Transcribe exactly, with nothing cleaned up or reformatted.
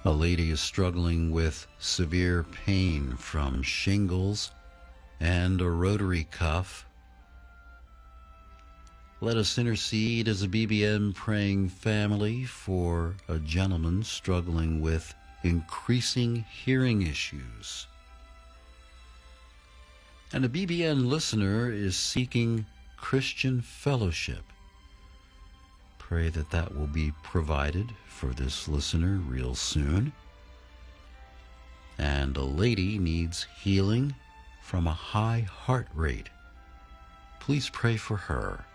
A lady is struggling with severe pain from shingles and a rotary cuff. Let us intercede as a B B M praying family for a gentleman struggling with increasing hearing issues. And a B B N listener is seeking Christian fellowship. Pray that that will be provided for this listener real soon. And a lady needs healing from a high heart rate. Please pray for her.